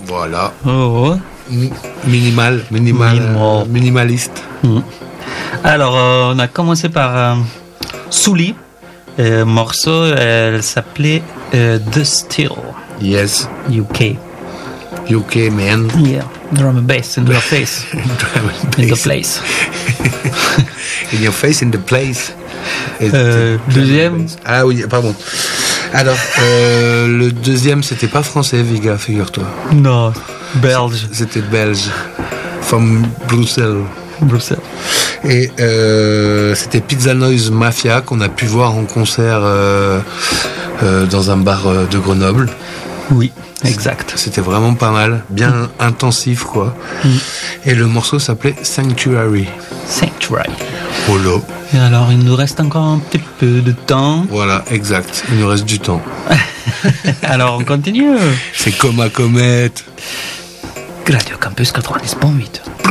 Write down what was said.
Voilà. Oh. Minimaliste. Alors, on a commencé par Sully. Morceau, elle s'appelait The Still. Yes. UK. UK, man. Yeah. Drum and bass in your face. In the place. In your face, in the place. Deuxième. Ah oui, pardon. Alors, le deuxième, c'était pas français, Viga, figure-toi. Non, belge. C'était belge. From Bruxelles. Et c'était Pizza Noise Mafia qu'on a pu voir en concert dans un bar de Grenoble. Oui, exact. C'était vraiment pas mal, bien intensif quoi. Et le morceau s'appelait Sanctuary. Polo. Et alors, il nous reste encore un petit peu de temps. Voilà, exact. Il nous reste du temps. Alors, on continue. C'est comme à comète. Radio Campus 90.8.